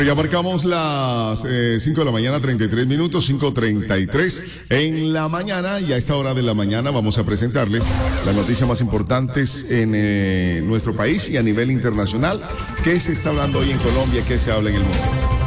Ya marcamos las 5 de la mañana, 33 minutos, 5:33 en la mañana, y a esta hora de la mañana vamos a presentarles las noticias más importantes en nuestro país y a nivel internacional. ¿Qué se está hablando hoy en Colombia? ¿Qué se habla en el mundo?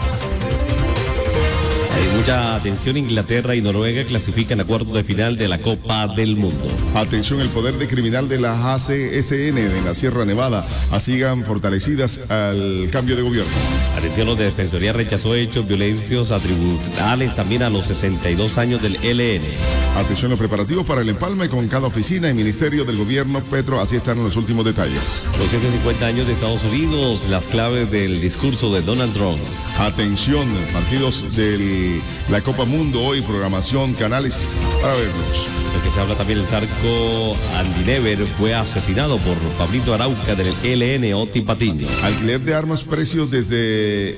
Hay mucha atención. Inglaterra y Noruega clasifican a cuartos de final de la Copa del Mundo. Atención, el poder de criminal de la ACSN en la Sierra Nevada sigan fortalecidas al cambio de gobierno. Atención, la Defensoría rechazó hechos violentos atributales también a los 62 años del ELN. Atención, los preparativos para el empalme con cada oficina y ministerio del gobierno Petro, así están los últimos detalles. Los 150 años de Estados Unidos, las claves del discurso de Donald Trump. Atención, partidos de la Copa Mundo hoy, programación, canales para verlos. Lo que se habla también, el Zarco Andy Never fue asesinado por Pablito Arauca del ELN Oti Patiño. Alquiler de armas, precios desde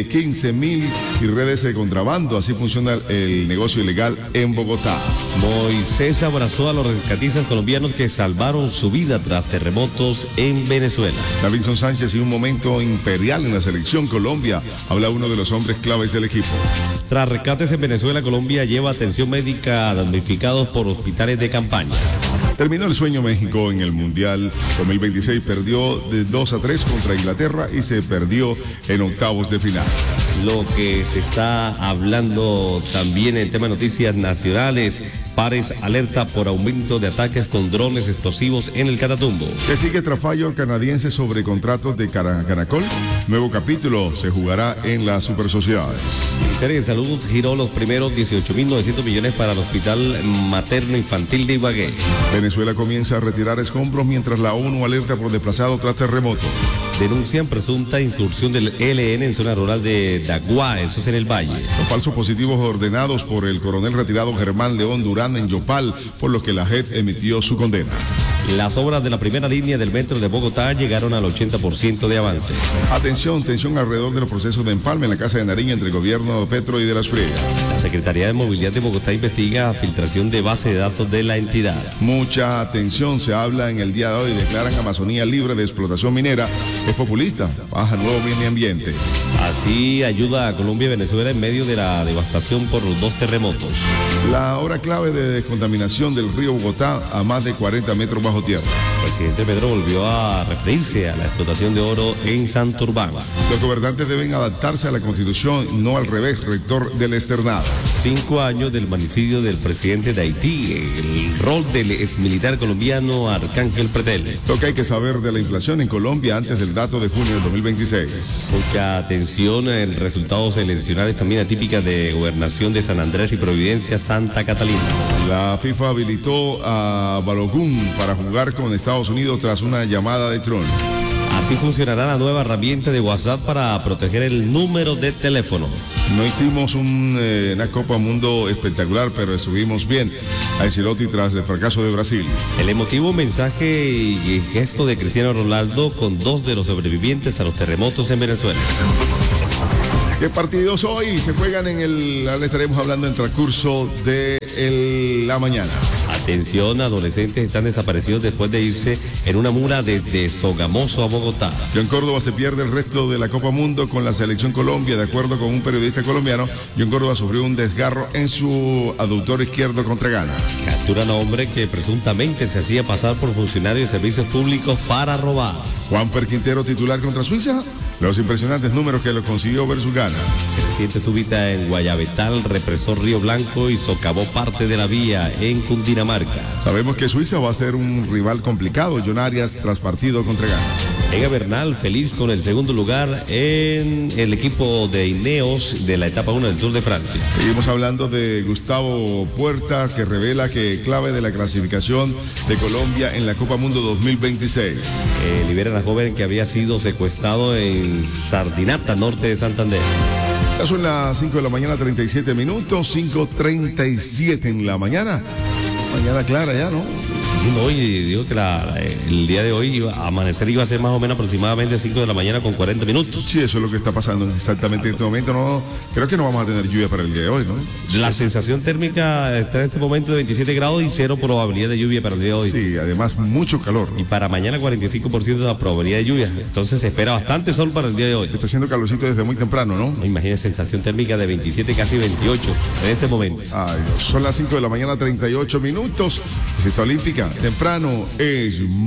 15.000 y redes de contrabando, así funciona el negocio ilegal en Bogotá. Moisés abrazó a los rescatistas colombianos que salvaron su vida tras terremotos en Venezuela. Davinson Sánchez y un momento imperial en la selección Colombia, habla uno de los hombres claves del equipo. Tras rescates en Venezuela, Colombia lleva atención médica a damnificados por hospitales de campaña. Terminó el sueño México en el Mundial 2026, perdió de 2-3 contra Inglaterra y se perdió en octavos de final. Lo que se está hablando también en tema de noticias nacionales, Pares alerta por aumento de ataques con drones explosivos en el Catatumbo. Que sigue tras fallo canadiense sobre contratos de Caracol. Nuevo capítulo se jugará en las supersociedades. El Ministerio de Salud giró los primeros 18.900 millones para el Hospital Materno Infantil de Ibagué. Venezuela comienza a retirar escombros mientras la ONU alerta por desplazado tras terremoto. Denuncian presunta incursión del ELN en zona rural de Daguá, eso es en el Valle. Los falsos positivos ordenados por el coronel retirado Germán León Durán en Yopal, por lo que la JEP emitió su condena. Las obras de la primera línea del metro de Bogotá llegaron al 80% de avance. Atención, tensión alrededor de los procesos de empalme en la Casa de Nariño entre el gobierno de Petro y de las Friega. La Secretaría de Movilidad de Bogotá investiga filtración de base de datos de la entidad. Mucha atención, se habla en el día de hoy, declaran Amazonía libre de explotación minera. Es populista, baja nuevo medio ambiente. Así ayuda a Colombia y Venezuela en medio de la devastación por los dos terremotos. La hora clave de descontaminación del río Bogotá a más de 40 metros bajo tierra. El presidente Pedro volvió a referirse a la explotación de oro en Santurbán. Los gobernantes deben adaptarse a la Constitución, no al revés, rector del externado. 5 años del magnicidio del presidente de Haití, el rol del exmilitar colombiano Arcángel Pretel. Lo que hay que saber de la inflación en Colombia antes del dato de junio del 2026. Mucha atención en resultados eleccionales también atípicas de gobernación de San Andrés y Providencia, Santa Catalina. La FIFA habilitó a Balogun para jugar con Estados Unidos tras una llamada de Trump. Así funcionará la nueva herramienta de WhatsApp para proteger el número de teléfono. No hicimos una Copa Mundo espectacular, pero estuvimos bien. Ancelotti tras el fracaso de Brasil. El emotivo mensaje y gesto de Cristiano Ronaldo con 2 de los sobrevivientes a los terremotos en Venezuela. ¿Qué partidos hoy se juegan le estaremos hablando en el transcurso de la mañana? Atención, adolescentes están desaparecidos después de irse en una mula desde Sogamoso a Bogotá. John Córdoba se pierde el resto de la Copa Mundo con la selección Colombia. De acuerdo con un periodista colombiano, John Córdoba sufrió un desgarro en su aductor izquierdo contra Ghana. Capturan a hombre que presuntamente se hacía pasar por funcionario de servicios públicos para robar. Juanfer Quintero titular contra Suiza. Los impresionantes números que lo consiguió versus Ghana. Creciente súbita en Guayabetal, represó Río Blanco y socavó parte de la vía en Cundinamarca. Sabemos que Suiza va a ser un rival complicado. John Arias tras partido contra Ghana. Ega Bernal feliz con el segundo lugar en el equipo de Ineos de la etapa 1 del Tour de Francia. Seguimos hablando de Gustavo Puerta, que revela que clave de la clasificación de Colombia en la Copa Mundo 2026. Liberan a joven que había sido secuestrado en Sardinata, norte de Santander. Ya son las 5 de la mañana, 37 minutos, 5:37 en la mañana. Mañana clara ya, ¿no? Sí, no, y digo que el día de hoy amanecer iba a ser más o menos aproximadamente 5 de la mañana con 40 minutos. Sí, eso es lo que está pasando exactamente en este momento. No, creo que no vamos a tener lluvia para el día de hoy, ¿no? La sensación térmica está en este momento de 27 grados y 0 probabilidad de lluvia para el día de hoy. Sí, además mucho calor. Y para mañana 45% de la probabilidad de lluvia. Entonces se espera bastante sol para el día de hoy. Está haciendo calorcito desde muy temprano, ¿no? Imagínense, sensación térmica de 27, casi 28 en este momento. Ay, Dios, son las 5 de la mañana, 38 minutos. Cita olímpica, temprano es